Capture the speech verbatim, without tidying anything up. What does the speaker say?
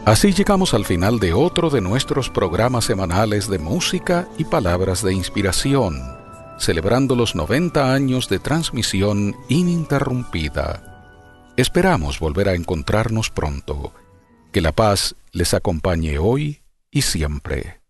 Así llegamos al final de otro de nuestros programas semanales de música y palabras de inspiración, celebrando los noventa años de transmisión ininterrumpida. Esperamos volver a encontrarnos pronto. Que la paz les acompañe hoy y siempre.